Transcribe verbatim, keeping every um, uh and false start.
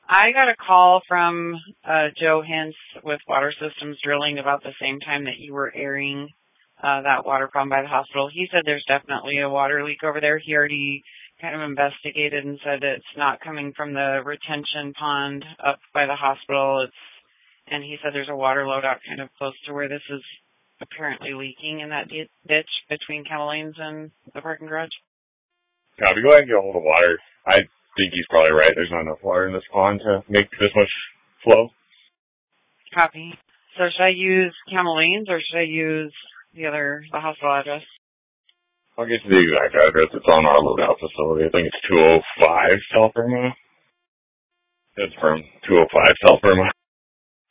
I got a call from uh, Joe Hintz with Water Systems Drilling about the same time that you were airing uh, that water problem by the hospital. He said there's definitely a water leak over there. He already kind of investigated and said it's not coming from the retention pond up by the hospital. It's, and he said there's a water load out kind of close to where this is apparently leaking in that di- ditch between Camel Lanes and the parking garage. Copy. Go ahead and get a hold of water. I think he's probably right. There's not enough water in this pond to make this much flow. Copy. So should I use Camel Lanes or should I use the other, the hospital address? I'll get you the exact address. It's on our loadout facility. I think it's two oh five South Irma. That's from two oh five South Irma.